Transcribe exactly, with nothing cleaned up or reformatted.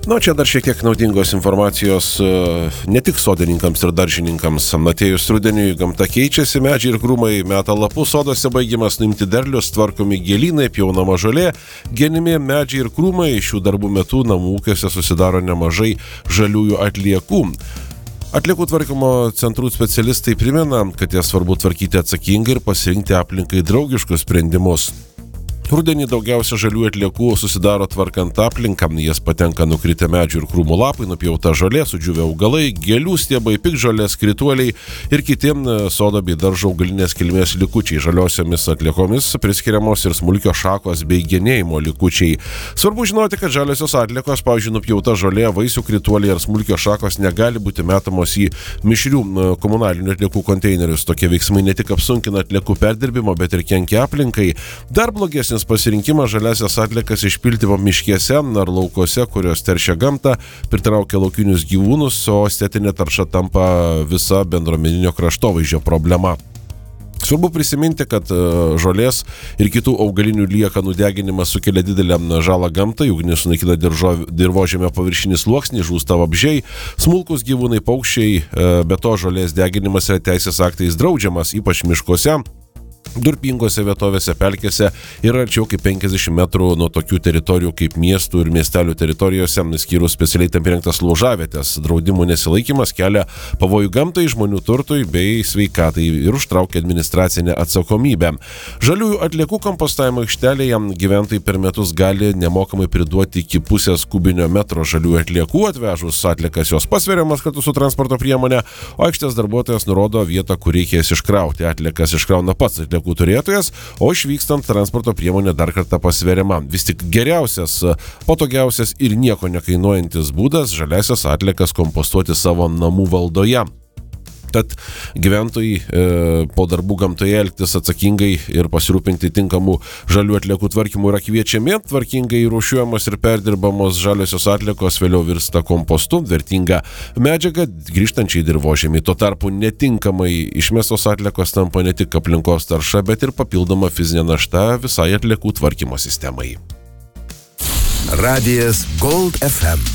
Na, čia dar šiek tiek naudingos informacijos ne tik sodininkams ir daržininkams. Atėjus rudeniui gamta keičiasi, medžiai ir krūmai meta lapus, sodose baigiamas nuimti derlius, tvarkomi gėlynai, pjaunama žolė, genimi medžiai ir krūmai. Šių darbų metu namų ūkiuose susidaro nemažai žaliųjų atliekų. Atliekų tvarkymo centrų specialistai primena, kad jas svarbu tvarkyti atsakingai ir pasirinkti aplinkai draugiškus sprendimus. Rudenį daugiausia žalių atliekų susidaro tvarkant aplinką, jas patenka nukritę medžių ir krūmų lapai, nupjauta žolė, sudžiūvę augalai, gėlių stiebai, piktžolės, krituoliai ir kitiem sodo bei daržo augalinės kilmės likučiai. Žaliosiomis atliekomis priskiriamos ir smulkios šakos bei genėjimo likučiai. Svarbu žinoti, kad žaliosios atliekos, pavyzdžiui, nupjauta žolė, vaisių krituoliai ar smulkios šakos negali būti metamos į mišrių komunalinių atliekų konteinerius. Tokie veiksmai ne tik apsunkina atliekų perdirbimo, bet ir kenkia aplinkai. Dar blogesnis pasirinkimas žaliasias atliekas išpilti miškėse ar laukose, kurios teršia gamtą, pritraukia laukinius gyvūnus, o estetinė tarša tampa visa bendruomeninio kraštovaizdžio problema. Svarbu prisiminti, kad žolės ir kitų augalinių liekanų deginimas sukelia didelę žalą gamtai, ugnis sunaikina dirvožemio paviršinį sluoksnį, žūsta vabzdžiai, smulkus gyvūnai, paukščiai, be to žolės deginimas yra teisės aktais draudžiamas, ypač miškuose, durpingose vietovėse, pelkėse ir arčiau kaip penkiasdešimt metrų nuo tokių teritorijų kaip miestų ir miestelių teritorijose, skyrus specialiai tam įrengtas laužavietės. Draudimų nesilaikymas kelia pavojų gamtai, žmonių turtui bei sveikatai ir užtraukia administracinę atsakomybę. Žaliųjų atliekų kompostavimo aikštelėje gyventojai per metus gali nemokamai priduoti iki pusės kubinio metro žaliųjų atliekų. Atvežus atliekas jos pasveriamas kartu su transporto priemonė, o aikštės darbuotojas nurodo vietą, kur reikės iškrauti. Atliekas iškrauna pats atliekų turėtojas, o išvykstant transporto priemonė dar kartą pasveriama. Vis tik geriausias, patogiausias ir nieko nekainuojantis būdas žaliasias atliekas kompostuoti savo namų valdoje. Tad gyventojai e, po darbų gamtoje elgtis atsakingai ir pasirūpinti tinkamų žalių atliekų tvarkymų yra kviečiami. Tvarkingai rūšiuojamos ir perdirbamos žaliosios atliekos vėliau virsta kompostu, vertinga medžiaga grįžtančiai dirvožemį. Tuo tarpu netinkamai išmestos atliekos tampa ne tik aplinkos tarša, bet ir papildoma fizinė našta visai atliekų tvarkymo sistemai. Radijas Gold F M.